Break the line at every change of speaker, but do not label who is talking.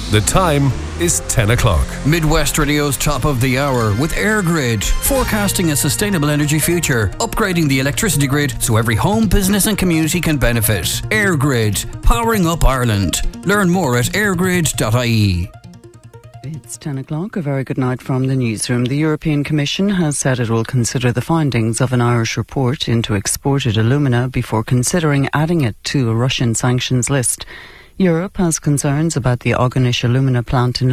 The time is 10 o'clock.
Midwest Radio's top of the hour with EirGrid, forecasting a sustainable energy future, upgrading the electricity grid so every home, business and community can benefit. EirGrid, powering up Ireland. Learn more at airgrid.ie.
It's 10 o'clock. A very good night from the newsroom. The European Commission has said it will consider the findings of an Irish report into exported alumina before considering adding it to a Russian sanctions list. Europe has concerns about the Ogonish alumina plant in